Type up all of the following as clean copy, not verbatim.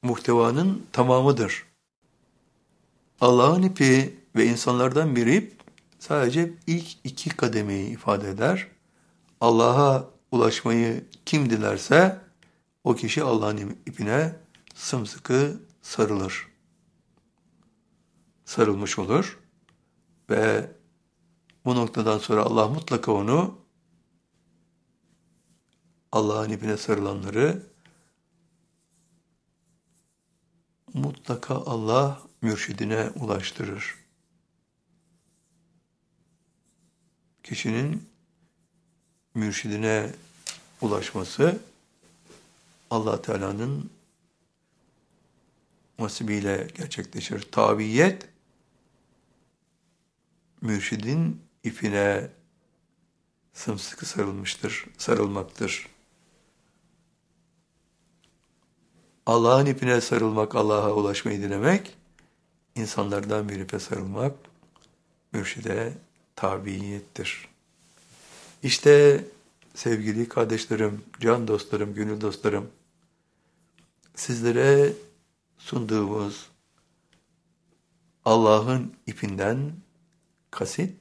muhtevanın tamamıdır. Allah'ın ipi ve insanlardan bir ip sadece ilk iki kademeyi ifade eder. Allah'a ulaşmayı kim dilerse o kişi Allah'ın ipine sımsıkı sarılır. Sarılmış olur ve bu noktadan sonra Allah mutlaka onu, Allah'ın ipine sarılanları mutlaka Allah mürşidine ulaştırır. Kişinin mürşidine ulaşması Allah Teala'nın nasibiyle gerçekleşir. Tabiyet, mürşidin ipine sımsıkı sarılmaktır. Allah'ın ipine sarılmak, Allah'a ulaşmayı dilemek, insanlardan bir ipe sarılmak, mürşide tabiyettir. İşte sevgili kardeşlerim, can dostlarım, gönül dostlarım, sizlere sunduğumuz Allah'ın ipinden kasıt,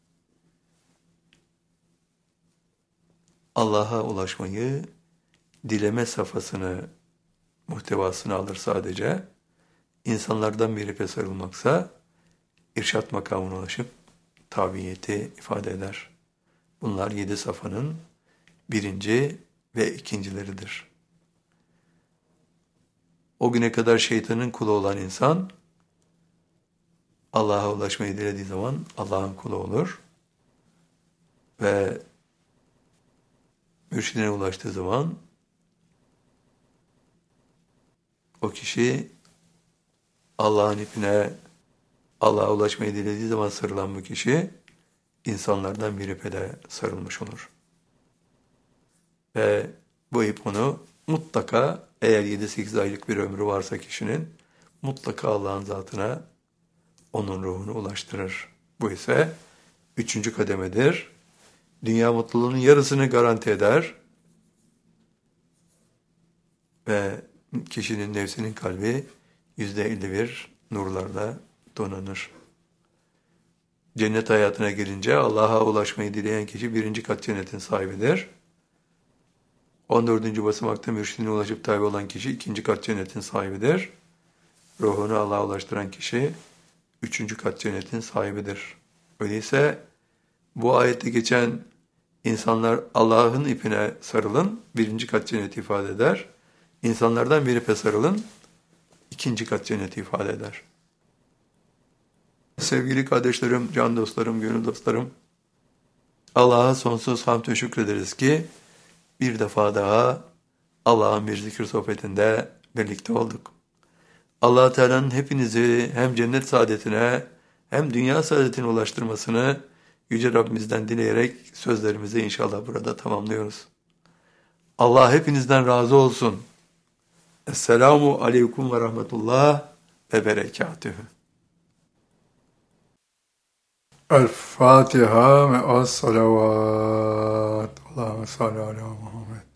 Allah'a ulaşmayı dileme safhasını, muhtevasını alır sadece. İnsanlardan bir ipe sarılmaksa, irşat makamına ulaşıp tabiyeti ifade eder. Bunlar 7 safhanın birinci ve ikincileridir. O güne kadar şeytanın kulu olan insan, Allah'a ulaşmayı dilediği zaman Allah'ın kulu olur. Ve mürşidine ulaştığı zaman o kişi Allah'ın ipine, Allah'a ulaşmayı dilediği zaman sarılan bu kişi insanlardan bir ipe de sarılmış olur. Ve bu ip onu mutlaka, eğer 7-8 aylık bir ömrü varsa kişinin, mutlaka Allah'ın zatına onun ruhunu ulaştırır. Bu ise 3. kademedir. Dünya mutluluğunun yarısını garanti eder ve kişinin nefsinin kalbi %51 nurlarla donanır. Cennet hayatına girince Allah'a ulaşmayı dileyen kişi 1. kat cennetin sahibidir. 14. basamakta mürşidine ulaşıp tabi olan kişi 2. kat cennetin sahibidir. Ruhunu Allah'a ulaştıran kişi 3. kat cennetin sahibidir. Öyleyse bu ayette geçen insanlar Allah'ın ipine sarılın, 1. kat cenneti ifade eder. İnsanlardan bir ipe sarılın, 2. kat cenneti ifade eder. Sevgili kardeşlerim, can dostlarım, gönül dostlarım, Allah'a sonsuz hamd ve şükrederiz ki bir defa daha Allah'ın bir zikir sohbetinde birlikte olduk. Allah Teala'nın hepinizi hem cennet saadetine hem dünya saadetine ulaştırmasını Yüce Rabbimizden dileyerek sözlerimizi inşallah burada tamamlıyoruz. Allah hepinizden razı olsun. Esselamu aleyküm ve rahmetullah ve berekatühü. El-Fatiha ve as-salavat. Allahümme salli ala Muhammed.